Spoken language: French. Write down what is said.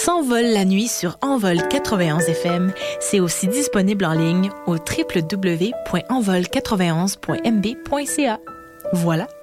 S'envole la nuit sur Envol 91 FM. C'est aussi disponible en ligne au www.envol91.mb.ca. Voilà.